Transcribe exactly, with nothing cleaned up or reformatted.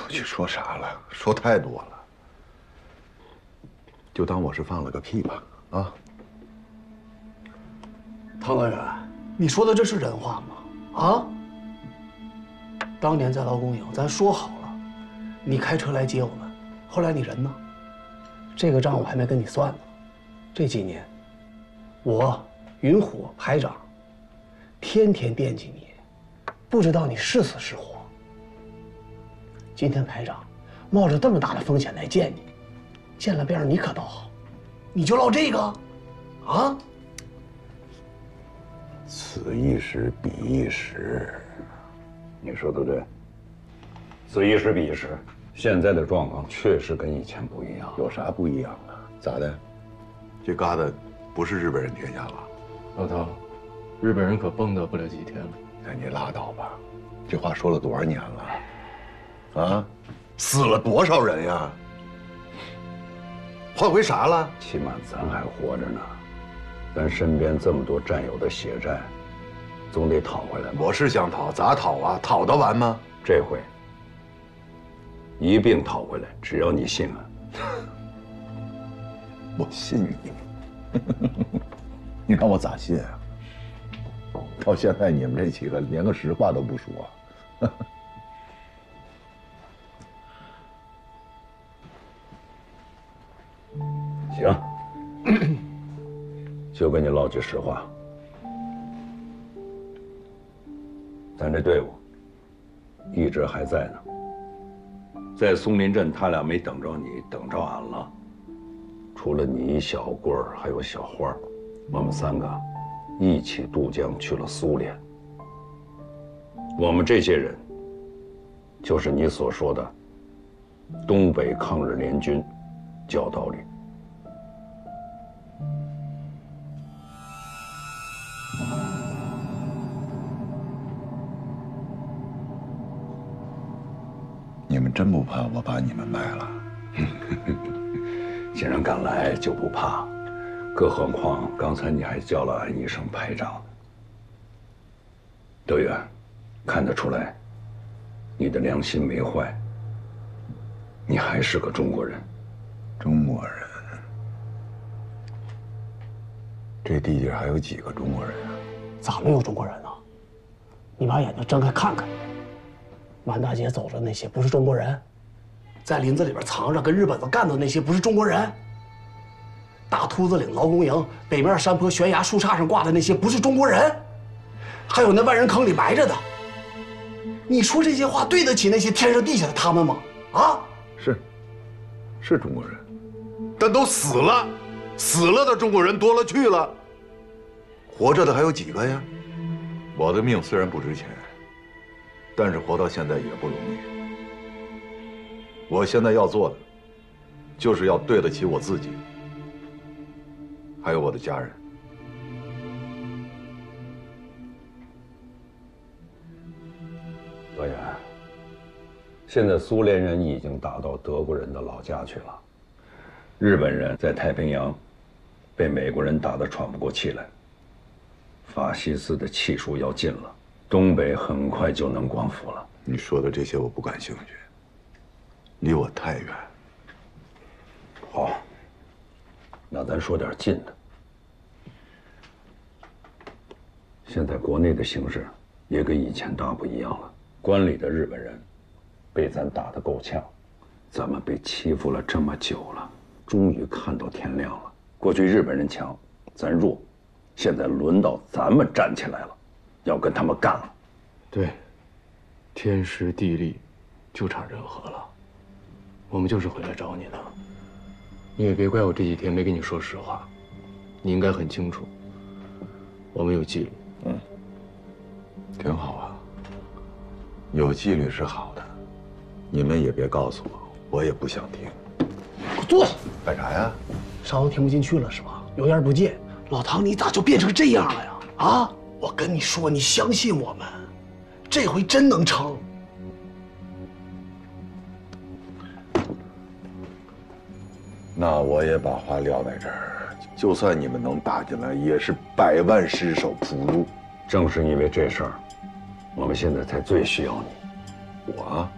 出去说啥了？说太多了，就当我是放了个屁吧。啊， 唐官员，你说的这是人话吗？啊？当年在劳工营，咱说好了，你开车来接我们，后来你人呢？这个账我还没跟你算呢。这几年，我云虎排长天天惦记你，不知道你是死是活。今天排长冒着这么大的风险来见你，见了面你可倒好，你就唠这个，啊？ 此一时彼一时， 你说的对。此一时彼一时，现在的状况确实跟以前不一样。 有啥不一样啊？咋的？这旮瘩不是日本人天下吧？ 老唐，日本人可蹦跶不了几天了。 那你拉倒吧，这话说了多少年了？啊，死了多少人呀？换回啥了？ 起码咱还活着呢，咱身边这么多战友的血债，总得讨回来吧？ 我是想讨，咋讨啊？讨得完吗？ 这回一并讨回来，只要你信啊！ 我信你，你让我咋信啊？到现在你们这几个连个实话都不说。 行，就跟你唠句实话，咱这队伍一直还在呢。在松林镇，他俩没等着你，等着俺了。除了你、小棍儿还有小花儿，我们三个一起渡江去了苏联。我们这些人，就是你所说的东北抗日联军教导旅。 你们真不怕我把你们卖了？ 既然敢来，就不怕。更何况刚才你还叫了俺一声排长。德远，看得出来，你的良心没坏，你还是个中国人。 中国人？这地界还有几个中国人啊？ 咋没有中国人呢？你把眼睛睁开看看，满大街走着那些不是中国人？在林子里边藏着跟日本子干的那些不是中国人？大秃子岭劳工营北面山坡悬崖树杈上挂的那些不是中国人？还有那万人坑里埋着的，你说这些话对得起那些天上地下的他们吗？啊？ 是，是中国人，但都死了，死了的中国人多了去了，活着的还有几个呀？我的命虽然不值钱，但是活到现在也不容易。我现在要做的，就是要对得起我自己，还有我的家人。 德远，现在苏联人已经打到德国人的老家去了，日本人在太平洋被美国人打得喘不过气来，法西斯的气数要尽了，东北很快就能光复了。 你说的这些我不感兴趣，离我太远。 好，那咱说点近的。现在国内的形势也跟以前大不一样了，关里的日本人被咱打得够呛，咱们被欺负了这么久了，终于看到天亮了。过去日本人强，咱弱，现在轮到咱们站起来了，要跟他们干了。 对，天时地利，就差人和了。我们就是回来找你的，你也别怪我这几天没跟你说实话，你应该很清楚，我们有纪律。 嗯，挺好啊，有纪律是好的，你们也别告诉我，我也不想听。 给我坐下！ 干啥呀？ 啥都听不进去了是吧？有眼不见。老唐，你咋就变成这样了呀？啊！我跟你说，你相信我们，这回真能成。 那我也把话撂在这儿，就算你们能打进来，也是百万尸首铺路。 正是因为这事儿，我们现在才最需要你。 我，